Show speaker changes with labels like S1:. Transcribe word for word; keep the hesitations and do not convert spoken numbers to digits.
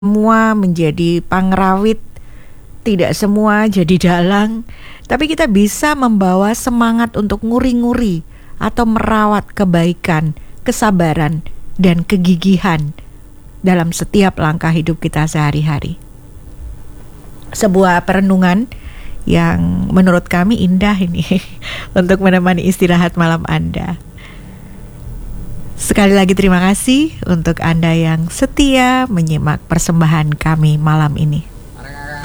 S1: semua menjadi pangrawit, tidak semua jadi dalang, tapi kita bisa membawa semangat untuk nguri-nguri atau merawat kebaikan, kesabaran, dan kegigihan dalam setiap langkah hidup kita sehari-hari. Sebuah perenungan yang menurut kami indah ini untuk menemani istirahat malam Anda. Sekali lagi terima kasih untuk Anda yang setia menyimak persembahan kami malam ini.